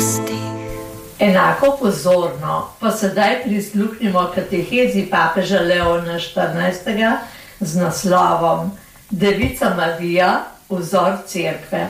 Enako pozorno pa sedaj prisluhnimo katehezi papeža Leona XIV. Z naslovom Devica Marija, vzor Cerkve.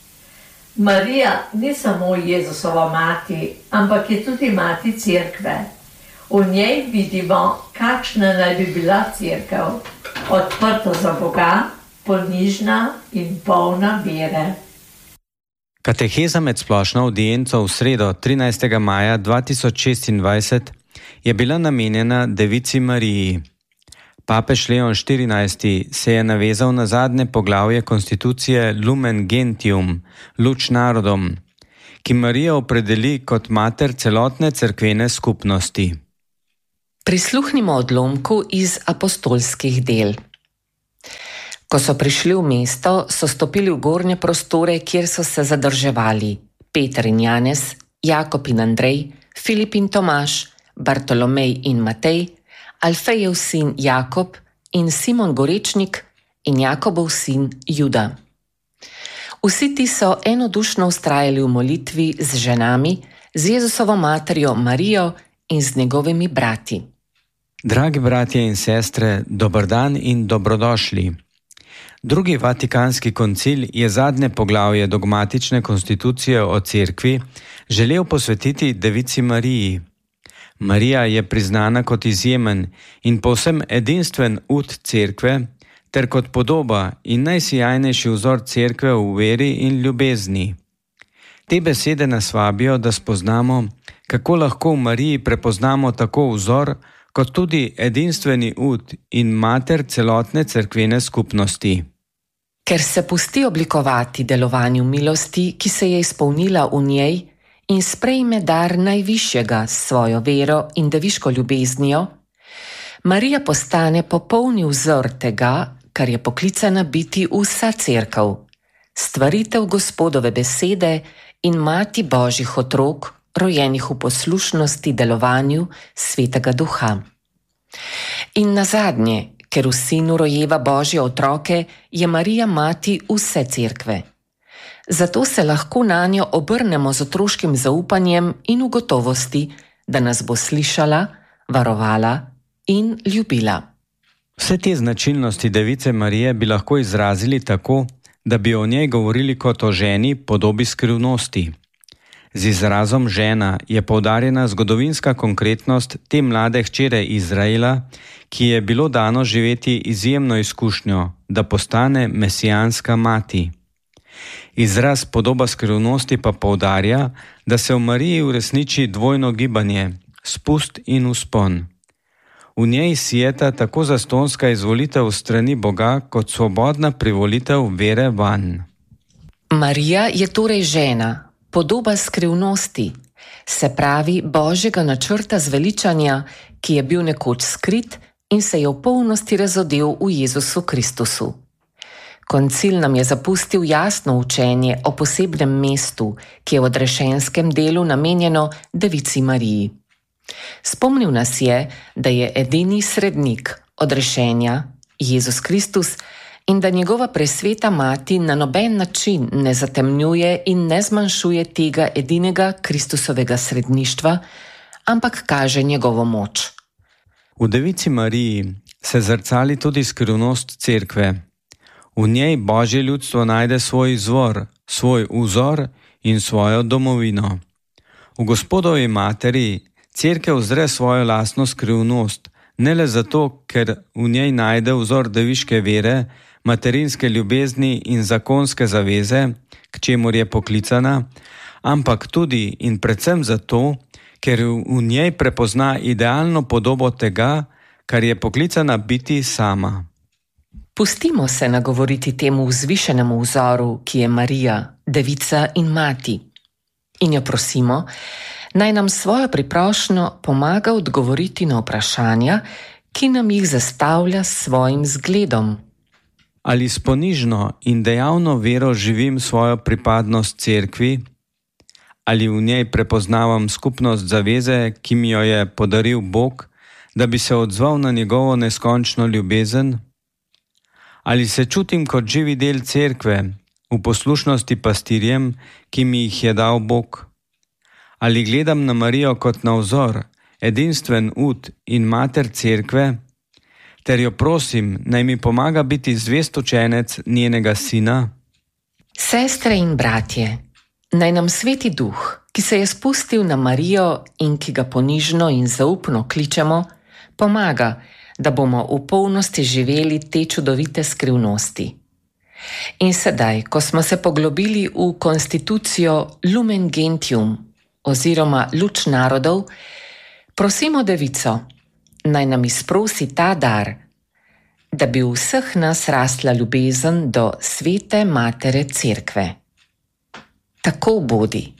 Marija ni samo Jezusova mati, ampak je tudi mati Cerkve. V njej vidimo, kakšna naj bi bila Cerkev, odprta za Boga, ponižna in polna vere. Kateheza med splošno avdienco v sredo 13. maja 2026 je bila namenjena Devici Mariji. Papež Leon XIV. Se je navezal na zadnje poglavje konstitucije Lumen Gentium, luč narodom, ki Marijo opredeli kot mater celotne cerkvene skupnosti. Prisluhnimo odlomku iz apostolskih del. Ko so prišli v mesto, so stopili v gornje prostore, kjer so se zadrževali Peter in Janez, Jakob in Andrej, Filip in Tomaž, Bartolomej in Matej, Alfejev sin Jakob in Simon Gorečnik in Jakobov sin Juda. Vsi ti so enodušno vztrajali v molitvi z ženami, z Jezusovo materjo Marijo in z njegovimi brati. Dragi bratje in sestre, dober dan in dobrodošli. Drugi Vatikanski koncil je zadnje poglavje dogmatične konstitucije o cerkvi želel posvetiti Devici Mariji. Marija je priznana kot izjemen in povsem edinstven ud cerkve, ter kot podoba in najsijajnejši vzor cerkve v veri in ljubezni. Te besede nas vabijo, da spoznamo, kako lahko v Mariji prepoznamo tako vzor, kot tudi edinstveni ud in mater celotne cerkvene skupnosti. Ker se pusti oblikovati delovanju milosti, ki se je izpolnila v njej, in sprejme dar najvišjega s svojo vero in deviško ljubeznijo, Marija postane popolni vzor tega, kar je poklicana biti vsa cerkev, stvaritev Gospodove besede in mati Božjih otrok, rojenih v poslušnosti delovanju Svetega Duha. In nazadnje, ker v Sinu rojeva Božje otroke, je Marija mati vse cerkve. Zato se lahko nanjo obrnemo z otroškim zaupanjem in v gotovosti, da nas bo slišala, varovala in ljubila. Vse te značilnosti Device Marije bi lahko izrazili tako, da bi o njej govorili kot o ženi podobi skrivnosti. Z izrazom žena je poudarjena zgodovinska konkretnost te mlade hčere Izraela, ki je bilo dano živeti izjemno izkušnjo, da postane mesijanska mati. Izraz podoba skrivnosti pa poudarja, da se v Mariji uresniči dvojno gibanje, spust in vzpon. V njej sijeta tako zastonska izvolitev strani Boga kot svobodna privolitev vere vanj. Marija je torej žena, podoba skrivnosti, se pravi Božjega načrta zveličanja, ki je bil nekoč skrit in se je v polnosti razodel v Jezusu Kristusu. Koncil nam je zapustil jasno učenje o posebnem mestu, ki je v odrešenskem delu namenjeno Devici Mariji. Spomnil nas je, da je edini srednik odrešenja, Jezus Kristus, in da njegova presveta mati na noben način ne zatemnjuje in ne zmanjšuje tega edinega Kristusovega sredništva, ampak kaže njegovo moč. V Devici Mariji se zrcali tudi skrivnost cerkve. V njej Božje ljudstvo najde svoj izvor, svoj vzor in svojo domovino. V Gospodovi materi cerkev zre svojo lastno skrivnost, ne le zato, ker v njej najde vzor deviške vere, materinske ljubezni in zakonske zaveze, k čemur je poklicana, ampak tudi in predvsem zato, ker v njej prepozna idealno podobo tega, kar je poklicana biti sama. Pustimo se nagovoriti temu vzvišenemu vzoru, ki je Marija, devica in mati. In jo prosimo, naj nam svojo priprošnjo pomaga odgovoriti na vprašanja, ki nam jih zastavlja s svojim zgledom. Ali s ponižno in dejavno vero živim svojo pripadnost cerkvi? Ali v njej prepoznavam skupnost zaveze, ki mi jo je podaril Bog, da bi se odzval na njegovo neskončno ljubezen? Ali se čutim kot živi del cerkve, v poslušnosti pastirjem, ki mi jih je dal Bog? Ali gledam na Marijo kot na vzor, edinstven ud in mater cerkve, ter jo prosim, naj mi pomaga biti zvest učenec njenega sina? Sestre in bratje, naj nam Sveti Duh, ki se je spustil na Marijo in ki ga ponižno in zaupno kličemo, pomaga, da bomo v polnosti živeli te čudovite skrivnosti. In sedaj, ko smo se poglobili v konstitucijo Lumen Gentium oziroma luč narodov, prosimo Devico, naj nam izprosi ta dar, da bi v vseh nas rastla ljubezen do svete matere cerkve. Tako bodi.